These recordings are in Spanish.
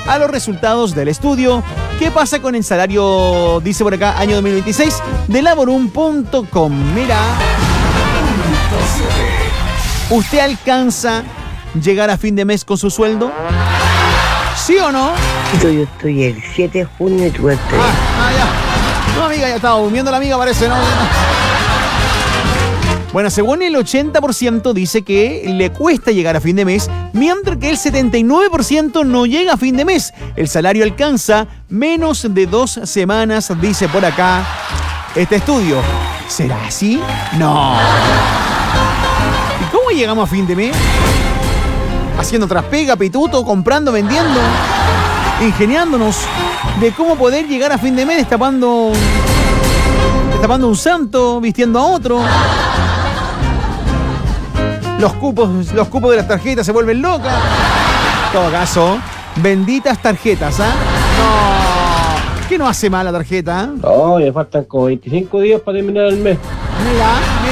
a los resultados del estudio ¿Qué pasa con el salario, dice por acá, año 2026, de Laborum.com? Mira, ¿usted alcanza llegar a fin de mes con su sueldo? ¿Sí o no? Yo estoy el 7 de junio y tú el 3. Ya. No, amiga, ya estaba durmiendo la amiga, parece, ¿no? Bueno, según el 80% dice que le cuesta llegar a fin de mes, mientras que el 79% no llega a fin de mes. El salario alcanza menos de 2 semanas, dice por acá este estudio. ¿Será así? No. ¿Y cómo llegamos a fin de mes? Haciendo traspega, pituto, comprando, vendiendo, ingeniándonos de cómo poder llegar a fin de mes destapando un santo, vistiendo a otro. Los cupos de las tarjetas se vuelven locas. En todo caso, benditas tarjetas, ¿ah? No. ¿Qué no hace mal la tarjeta? No, le faltan como 25 días para terminar el mes. Mira.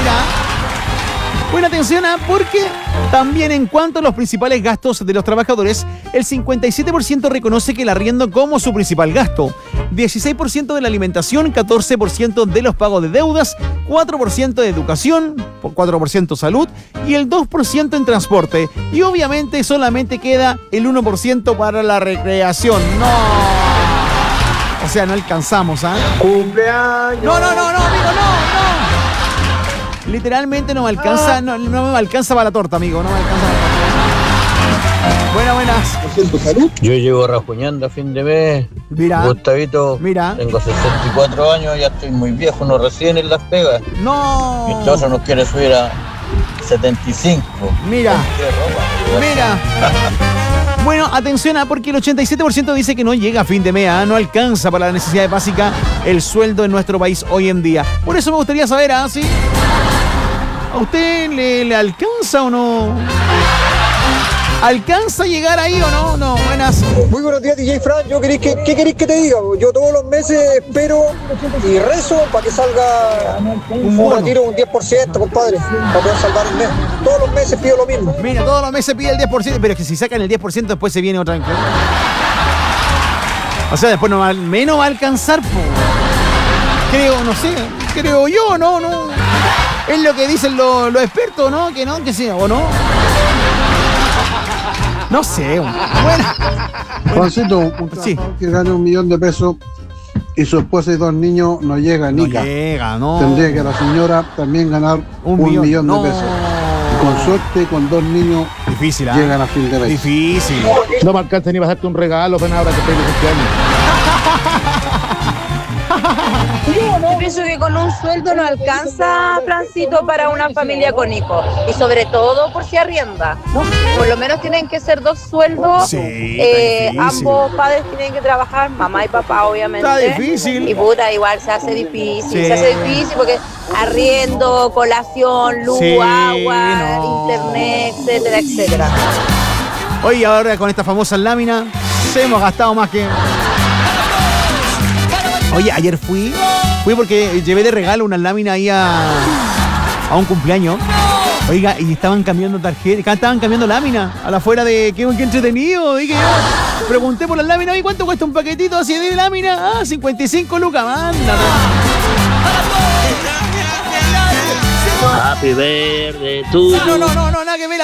Buena atención, porque también en cuanto a los principales gastos de los trabajadores, el 57% reconoce que el arriendo como su principal gasto, 16% de la alimentación, 14% de los pagos de deudas, 4% de educación, 4% salud y el 2% en transporte. Y obviamente solamente queda el 1% para la recreación. No. O sea, no alcanzamos, ¿ah? ¡Cumpleaños! No, amigo, no. Literalmente no me alcanza, no me alcanza para la torta, amigo, no me alcanza para la torta. Buenas. Yo llevo rajuñando a fin de mes. Mira. Gustavito, mira. Tengo 64 años, ya estoy muy viejo, no recién en las pegas. No. Mi esposo nos quiere subir a 75. Mira. Bueno, atención, porque el 87% dice que no llega a fin de mes, no alcanza para la necesidad básica el sueldo en nuestro país hoy en día. Por eso me gustaría saber, ¿sí? ¿A usted le alcanza o no? ¿Alcanza a llegar ahí o no? No, buenas. Muy buenos días, DJ Fran. ¿Qué querés que te diga? Yo todos los meses espero y rezo para que salga un retiro, un 10%, compadre, para poder salvar el mes. Todos los meses pido lo mismo. Mira, todos los meses pide el 10%, pero es que si sacan el 10% después se viene otra. O sea, después menos va a alcanzar, po. Creo yo, no. Es lo que dicen los expertos, ¿no? Que sí, o no. No sé. Bueno. Juancito, un trabajador que gane $1 millón y su esposa y 2 niños no llega ni No llega, no. Tendría que la señora también ganar $1 millón de pesos. Y con suerte, con 2 niños, difícil, llegan a fin de mes. Difícil. No me alcanza ni para hacerte un regalo, pero ahora que estoy de cumpleaños. Yo pienso que con un sueldo no alcanza, Francito, para una familia con hijos. Y sobre todo por si arrienda. Por lo menos tienen que ser 2 sueldos. Sí, ambos padres tienen que trabajar, mamá y papá, obviamente. Está difícil. Y puta, igual se hace difícil. Sí. Se hace difícil porque arriendo, colación, luz, agua, internet, etcétera. Hoy ahora con estas famosas láminas hemos gastado más que... Oye, ayer fui porque llevé de regalo una lámina ahí a un cumpleaños. Oiga, y estaban cambiando tarjeta, estaban cambiando lámina a la afuera de qué entretenido. Dije yo, pregunté por las láminas, ¿y cuánto cuesta un paquetito así de lámina? 55 lucas, manda. Happy verde, tú. No, nada que ver.